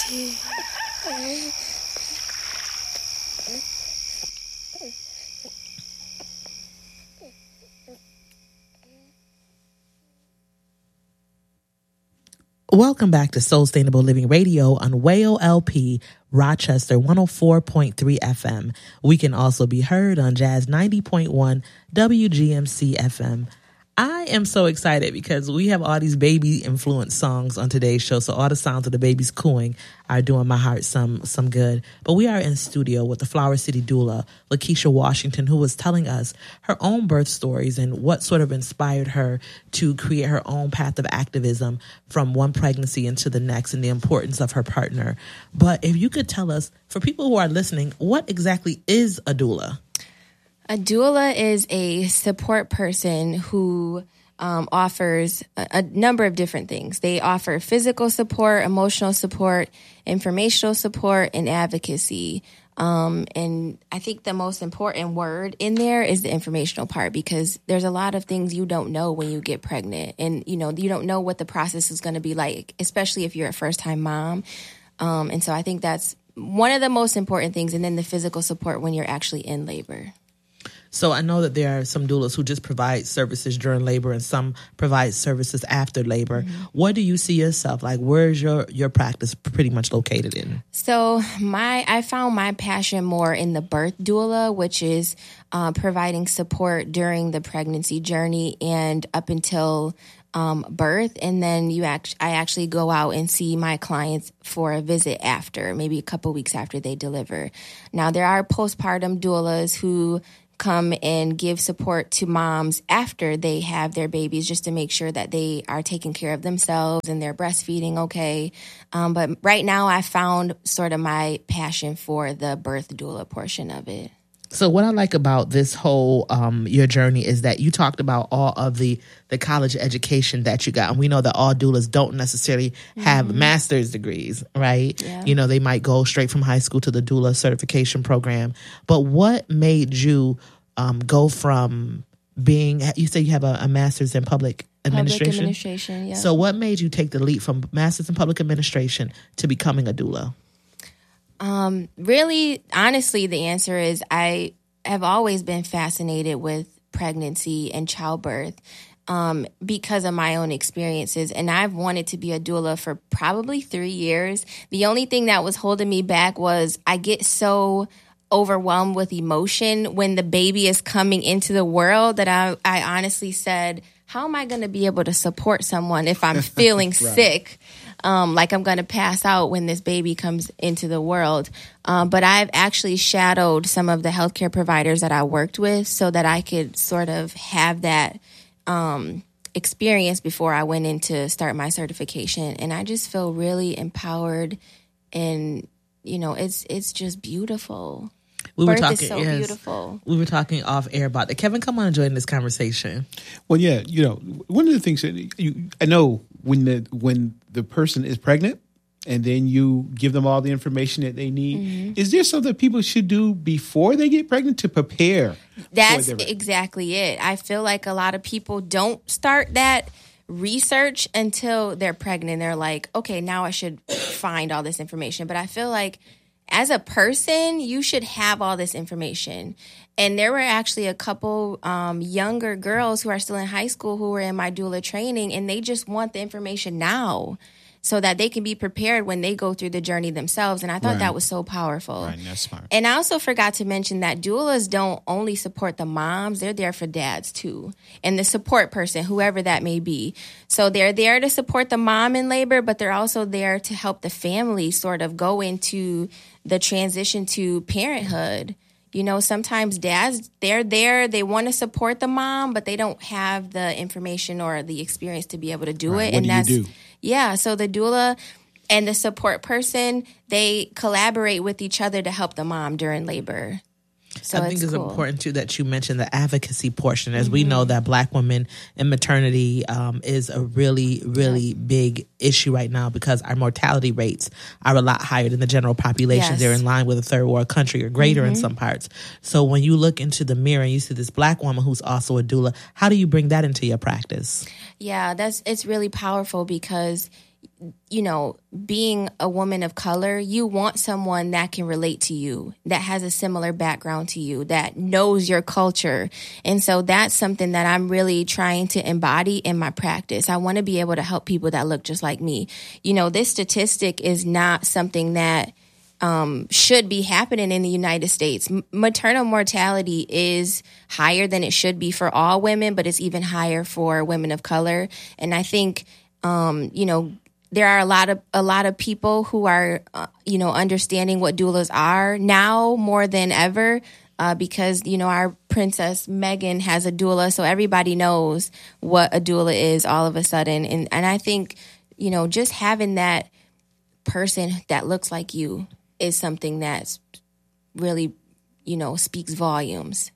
Welcome back to Sustainable Living Radio on WAOLP Rochester 104.3 FM. We can also be heard on Jazz 90.1 WGMC FM. I am so excited because we have all these baby influenced songs on today's show. So all the sounds of the babies cooing are doing my heart some good. But we are in studio with the Flower City doula, Lakeisha Washington, who was telling us her own birth stories and what sort of inspired her to create her own path of activism from one pregnancy into the next and the importance of her partner. But if you could tell us, for people who are listening, what exactly is a doula? A doula is a support person who offers a number of different things. They offer physical support, emotional support, informational support, and advocacy. And I think the most important word in there is the informational part, because there's a lot of things you don't know when you get pregnant. And, you don't know what the process is going to be like, especially if you're a first-time mom. And so I think that's one of the most important things. And then the physical support when you're actually in labor. So I know that there are some doulas who just provide services during labor and some provide services after labor. Mm-hmm. What do you see yourself? Like, where's your practice pretty much located in? So I found my passion more in the birth doula, which is providing support during the pregnancy journey and up until birth. And then I actually go out and see my clients for a visit after, maybe a couple weeks after they deliver. Now, there are postpartum doulas who come and give support to moms after they have their babies, just to make sure that they are taking care of themselves and they're breastfeeding okay. But right now I found sort of my passion for the birth doula portion of it. So what I like about this whole your journey is that you talked about all of the college education that you got. And we know that all doulas don't necessarily have master's degrees, right? Yeah. They might go straight from high school to the doula certification program. But what made you go from being, you say you have a master's in public administration? Public administration, yeah. So what made you take the leap from master's in public administration to becoming a doula? Really, honestly, the answer is I have always been fascinated with pregnancy and childbirth because of my own experiences. And I've wanted to be a doula for probably 3 years. The only thing that was holding me back was I get so overwhelmed with emotion when the baby is coming into the world that I honestly said, how am I going to be able to support someone if I'm feeling right. sick? Like I'm going to pass out when this baby comes into the world. But I've actually shadowed some of the healthcare providers that I worked with so that I could sort of have that experience before I went in to start my certification. And I just feel really empowered, and, it's just beautiful. Birth is so beautiful. We were talking off air about that. Kevin, come on and join this conversation. Well, yeah, one of the things that I know when the person is pregnant and then you give them all the information that they need, is there something that people should do before they get pregnant to prepare? That's exactly it. I feel like a lot of people don't start that research until they're pregnant. They're like, okay, now I should find all this information. But I feel like as a person, you should have all this information. And there were actually a couple younger girls who are still in high school who were in my doula training, and they just want the information now so that they can be prepared when they go through the journey themselves. And I thought that was so powerful. Right, that's smart. And I also forgot to mention that doulas don't only support the moms, they're there for dads too. And the support person, whoever that may be. So they're there to support the mom in labor, but they're also there to help the family sort of go into the transition to parenthood. Sometimes dads, they're there, they want to support the mom, but they don't have the information or the experience to be able to do it. What do you do? Yeah, so the doula and the support person, they collaborate with each other to help the mom during labor. So I think it's important, too, that you mentioned the advocacy portion, as we know that Black women in maternity is a really, really big issue right now because our mortality rates are a lot higher than the general population. Yes. They're in line with a third world country or greater in some parts. So when you look into the mirror and you see this Black woman who's also a doula, how do you bring that into your practice? Yeah, it's really powerful because you know, being a woman of color, you want someone that can relate to you, that has a similar background to you, that knows your culture. And so that's something that I'm really trying to embody in my practice. I want to be able to help people that look just like me. You know, this statistic is not something that should be happening in the United States. Maternal mortality is higher than it should be for all women, but it's even higher for women of color. And I think, you know, there are a lot of people who are, you know, understanding what doulas are now more than ever, because, you know, our Princess Meghan has a doula, so everybody knows what a doula is all of a sudden. And I think, you know, just having that person that looks like you is something that's really, you know, speaks volumes.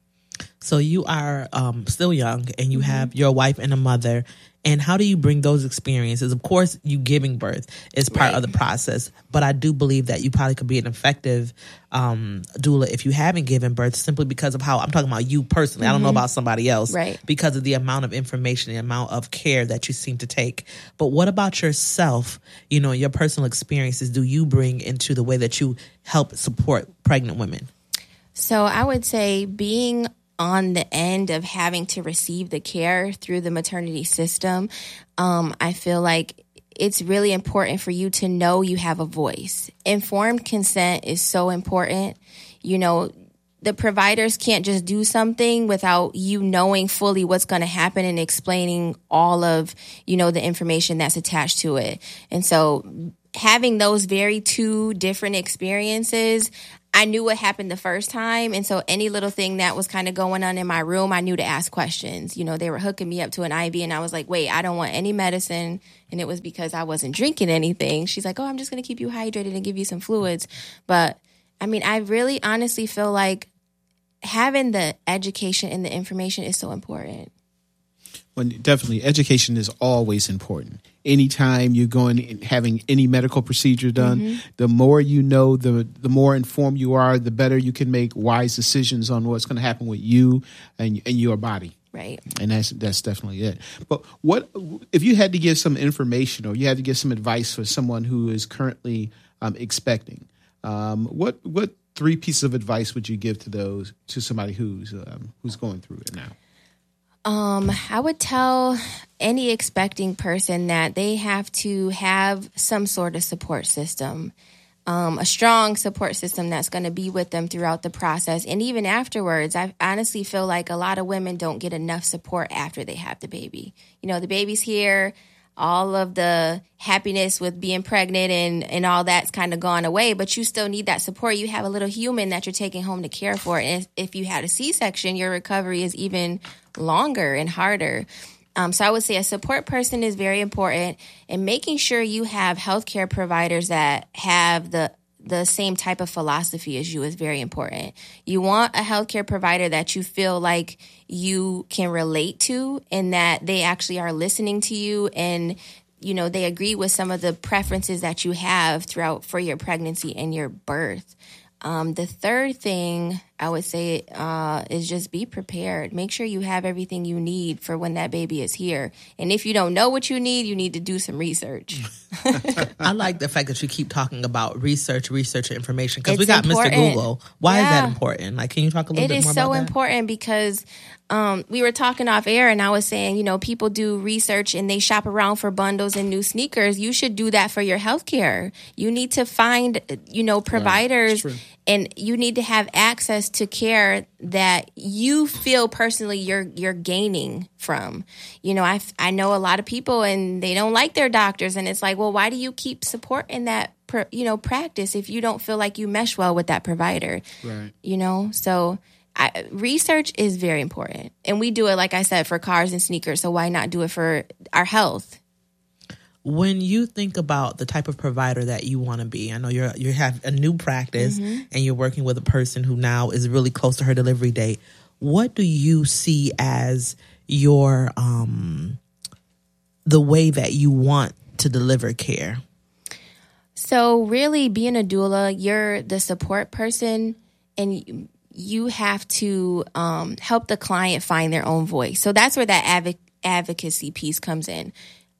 So you are still young, and you have your wife and a mother. And how do you bring those experiences? Of course, you giving birth is part of the process, but I do believe that you probably could be an effective doula if you haven't given birth, simply because of how I'm talking about you personally. I don't know about somebody else, because of the amount of information, the amount of care that you seem to take. But what about yourself? You know, your personal experiences do you bring into the way that you help support pregnant women? So I would say being on the end of having to receive the care through the maternity system, I feel like it's really important for you to know you have a voice. Informed consent is so important. You know, the providers can't just do something without you knowing fully what's going to happen and explaining all of, you know, the information that's attached to it. And so having those very two different experiences, I knew what happened the first time. And so any little thing that was kind of going on in my room, I knew to ask questions. You know, they were hooking me up to an IV and I was like, wait, I don't want any medicine. And it was because I wasn't drinking anything. She's like, oh, I'm just going to keep you hydrated and give you some fluids. But I mean, I really honestly feel like having the education and the information is so important. Well, definitely, education is always important. Anytime you're going and having any medical procedure done, the more you know, the more informed you are, the better you can make wise decisions on what's going to happen with you and your body. Right. And that's definitely it. But what if you had to give some information, or you had to give some advice for someone who is currently expecting? What 3 pieces of advice would you give to somebody who's going through it now? I would tell any expecting person that they have to have some sort of support system, a strong support system that's going to be with them throughout the process. And even afterwards, I honestly feel like a lot of women don't get enough support after they have the baby. You know, the baby's here, all of the happiness with being pregnant and all that's kind of gone away, but you still need that support. You have a little human that you're taking home to care for. And if you had a C-section, your recovery is even longer and harder. So I would say a support person is very important, and making sure you have healthcare providers that have the same type of philosophy as you is very important. You want a healthcare provider that you feel like you can relate to, and that they actually are listening to you, and you know they agree with some of the preferences that you have throughout for your pregnancy and your birth. The third thing I would say is just be prepared. Make sure you have everything you need for when that baby is here. And if you don't know what you need to do some research. I like the fact that you keep talking about research and information, because we got important. Mr. Google. Why is that important? Like, can you talk a little bit more about that? It is so important because we were talking off air and I was saying, you know, people do research and they shop around for bundles and new sneakers. You should do that for your healthcare. You need to find, you know, providers, and you need to have access to care that you feel personally you're gaining from. You know, I know a lot of people and they don't like their doctors, and it's like, well, why do you keep supporting that practice if you don't feel like you mesh well with that provider? Right. You know, so research is very important, and we do it, like I said, for cars and sneakers. So why not do it for our health? When you think about the type of provider that you want to be, I know you have a new practice and you're working with a person who now is really close to her delivery date. What do you see as your the way that you want to deliver care? So really, being a doula, you're the support person, and you have to help the client find their own voice. So that's where that advocacy piece comes in.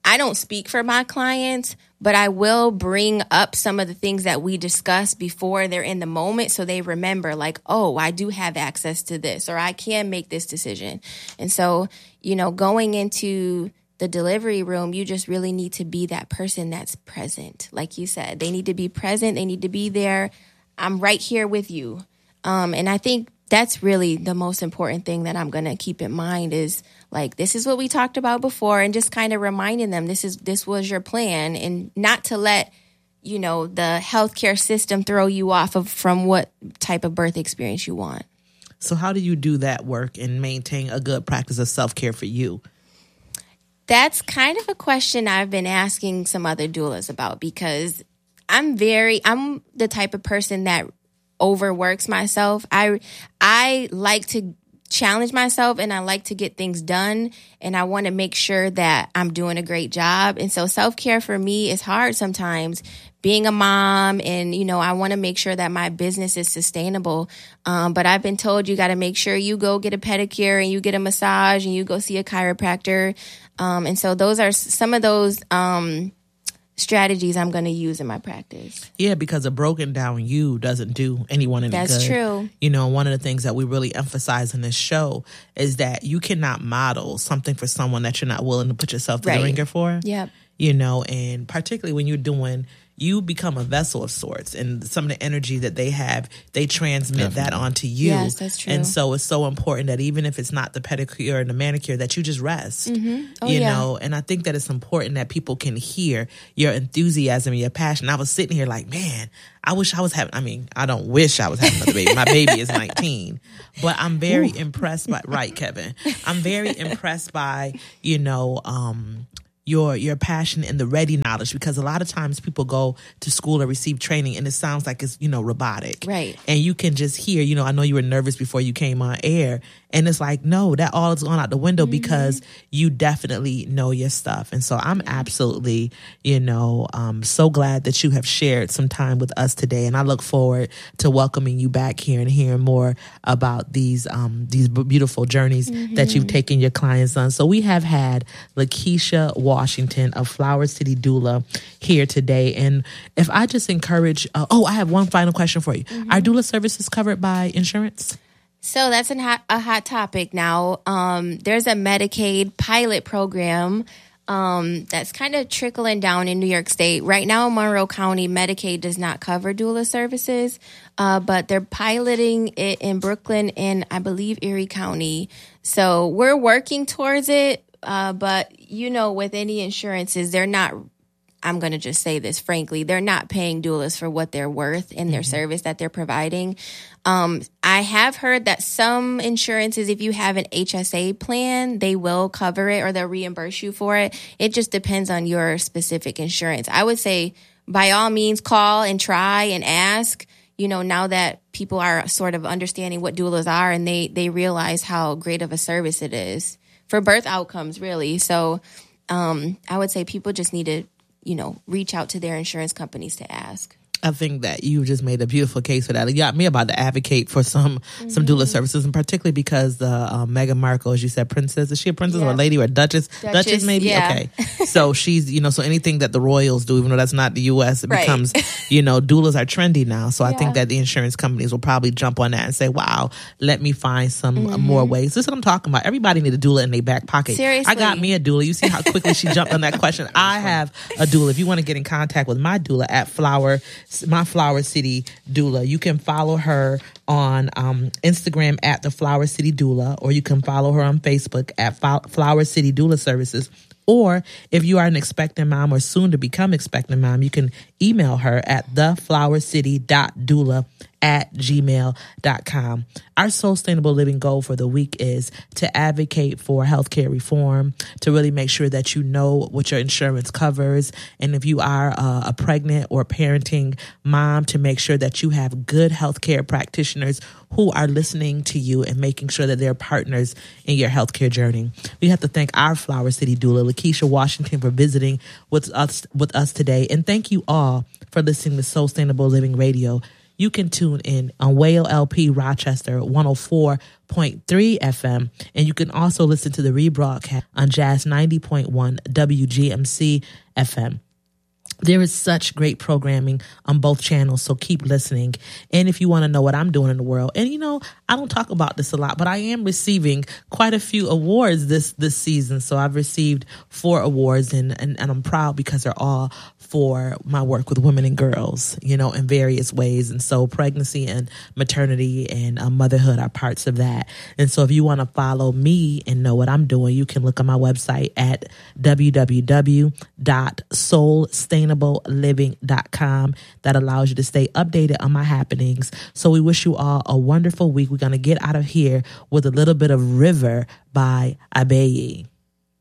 I don't speak for my clients, but I will bring up some of the things that we discussed before they're in the moment so they remember like, oh, I do have access to this, or I can make this decision. And so, going into the delivery room, you just really need to be that person that's present. Like you said, they need to be present. They need to be there. I'm right here with you. And I think that's really the most important thing that I'm going to keep in mind is like, this is what we talked about before, and just kind of reminding them this was your plan, and not to let, the healthcare system throw you off from what type of birth experience you want. So how do you do that work and maintain a good practice of self-care for you? That's kind of a question I've been asking some other doulas about, because I'm the type of person that overworks myself. I like to challenge myself, and I like to get things done, and I want to make sure that I'm doing a great job. And so self-care for me is hard sometimes, being a mom, and I want to make sure that my business is sustainable. But I've been told you got to make sure you go get a pedicure and you get a massage and you go see a chiropractor. And so those are some of those strategies I'm going to use in my practice. Yeah, because a broken down you doesn't do anyone any good. That's true. One of the things that we really emphasize in this show is that you cannot model something for someone that you're not willing to put yourself to the ringer for. Yep. And particularly when you become a vessel of sorts, and some of the energy that they have, they transmit that onto you. Yes, that's true. And so it's so important that even if it's not the pedicure and the manicure, that you just rest, and I think that it's important that people can hear your enthusiasm and your passion. I was sitting here like, man, I wish I was I don't wish I was having another baby. My baby is 19, but I'm very impressed by, right, Kevin? I'm very impressed by, your passion and the ready knowledge, because a lot of times people go to school or receive training and it sounds like it's, robotic. Right. And you can just hear, I know you were nervous before you came on air, and it's like, no, that all is gone out the window because you definitely know your stuff. And so I'm absolutely, so glad that you have shared some time with us today. And I look forward to welcoming you back here and hearing more about these beautiful journeys that you've taken your clients on. So we have had Lakeisha Washington of Flower City Doula here today. And if I just encourage, I have one final question for you. Are doula services covered by insurance? So that's a hot topic now. There's a Medicaid pilot program that's kind of trickling down in New York State. Right now in Monroe County, Medicaid does not cover doula services, but they're piloting it in Brooklyn and I believe Erie County. So we're working towards it, but with any insurances, they're not, I'm going to just say this frankly, they're not paying doulas for what they're worth in their service that they're providing. I have heard that some insurances, if you have an HSA plan, they will cover it or they'll reimburse you for it. It just depends on your specific insurance. I would say by all means, call and try and ask, now that people are sort of understanding what doulas are and they realize how great of a service it is for birth outcomes, really. So I would say people just need to reach out to their insurance companies to ask. I think that you just made a beautiful case for that. You got me about to advocate for some doula services, and particularly because the Meghan Markle, as you said, princess. Is she a princess or a lady or a duchess? Duchess maybe? Yeah. Okay. So she's, so anything that the royals do, even though that's not the U.S., it becomes, doulas are trendy now. So I think that the insurance companies will probably jump on that and say, wow, let me find some more ways. This is what I'm talking about. Everybody need a doula in their back pocket. Seriously. I got me a doula. You see how quickly she jumped on that question. I have a doula. If you want to get in contact with my doula at my Flower City Doula, you can follow her on Instagram at the Flower City Doula, or you can follow her on Facebook at Flower City Doula Services. Or if you are an expectant mom or soon to become expectant mom, you can email her at theflowercity.doula@gmail.com. Our sustainable living goal for the week is to advocate for healthcare reform, to really make sure that you know what your insurance covers. And if you are a pregnant or parenting mom, to make sure that you have good healthcare practitioners who are listening to you and making sure that they're partners in your healthcare journey. We have to thank our Flower City Doula, Lakeisha Washington, for visiting with us today. And thank you all for listening to Sustainable Living Radio. you can tune in on Whale LP Rochester 104.3 FM. And you can also listen to the rebroadcast on Jazz 90.1 WGMC FM. There is such great programming on both channels, so keep listening. And if you want to know what I'm doing in the world, and I don't talk about this a lot, but I am receiving quite a few awards this season. So I've received 4 awards, and I'm proud because they're all for my work with women and girls, in various ways. And so pregnancy and maternity and motherhood are parts of that. And so if you want to follow me and know what I'm doing, you can look on my website at www.soulsustainableliving.com. That allows you to stay updated on my happenings. So we wish you all a wonderful week. We're going to get out of here with a little bit of River by Abeyi.